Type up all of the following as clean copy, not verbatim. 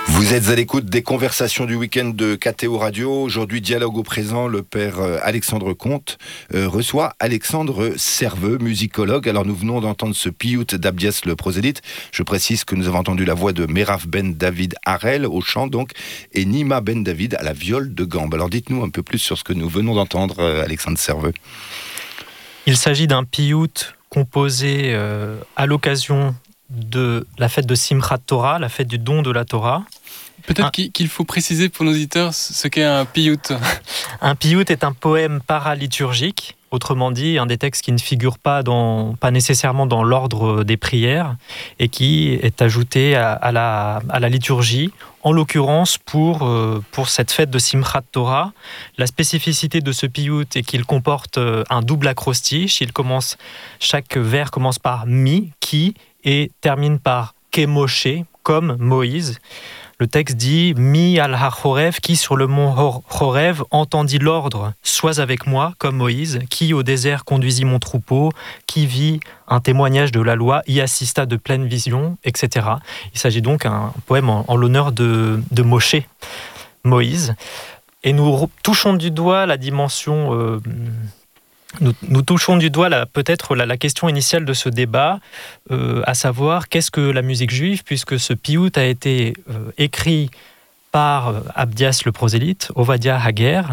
Vous êtes à l'écoute des conversations du week-end de KTO Radio. Aujourd'hui, dialogue au présent. Le père Alexandre Comte reçoit Alexandre Serveux, musicologue. Alors, nous venons d'entendre ce piout d'Abdias le prosélyte. Je précise que nous avons entendu la voix de Meraf Ben David Harel au chant, donc, et Nima Ben David à la viole de gambe. Alors, dites-nous un peu plus sur ce que nous venons d'entendre, Alexandre Serveux. Il s'agit d'un piout composé à l'occasion de la fête de Simchat Torah, la fête du don de la Torah. Peut-être qu'il faut préciser pour nos auditeurs ce qu'est un piout. Un piout est un poème paraliturgique, autrement dit un des textes qui ne figure pas nécessairement dans l'ordre des prières et qui est ajouté à la liturgie, en l'occurrence pour cette fête de Simchat Torah. La spécificité de ce piout est qu'il comporte un double acrostiche. Chaque vers commence par mi, qui, et termine par Kemoshe, comme Moïse. Le texte dit « Mi al ha-Horev, qui sur le mont Horev entendit l'ordre, sois avec moi, comme Moïse, qui au désert conduisit mon troupeau, qui vit un témoignage de la loi, y assista de pleine vision, etc. » Il s'agit donc d'un poème en l'honneur de Moshe, Moïse. Et nous touchons du doigt la dimension... Nous touchons du doigt peut-être la question initiale de ce débat, à savoir qu'est-ce que la musique juive, puisque ce piout a été écrit par Abdias le prosélyte, Ovadia Hager,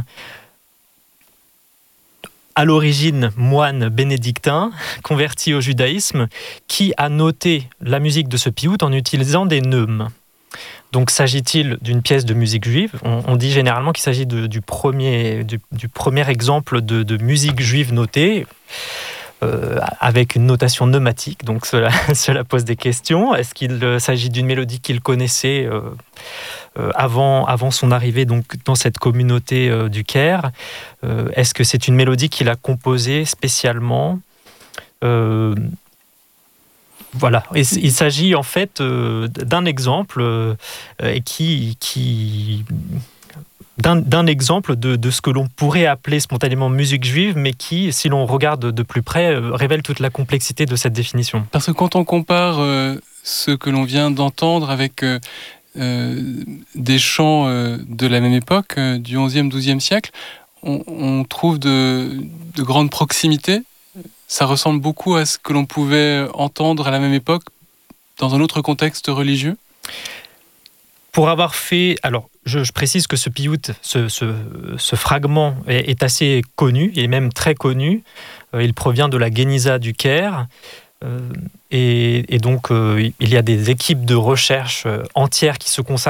à l'origine moine bénédictin, converti au judaïsme, qui a noté la musique de ce piout en utilisant des neumes. Donc s'agit-il d'une pièce de musique juive ? On dit généralement qu'il s'agit du premier exemple de musique juive notée, avec une notation neumatique. Donc cela pose des questions. Est-ce qu'il s'agit d'une mélodie qu'il connaissait avant son arrivée donc, dans cette communauté du Caire ? Est-ce que c'est une mélodie qu'il a composée spécialement ? Voilà, et il s'agit en fait d'un exemple d'un exemple de ce que l'on pourrait appeler spontanément musique juive, mais qui, si l'on regarde de plus près, révèle toute la complexité de cette définition. Parce que quand on compare ce que l'on vient d'entendre avec des chants de la même époque, du XIe, XIIe siècle, on trouve de grandes proximités. Ça ressemble beaucoup à ce que l'on pouvait entendre à la même époque dans un autre contexte religieux. Pour avoir fait... Alors, je précise que ce piout, ce fragment est assez connu, il est même très connu. Il provient de la Guéniza du Caire. Et donc, il y a des équipes de recherche entières qui se consacrent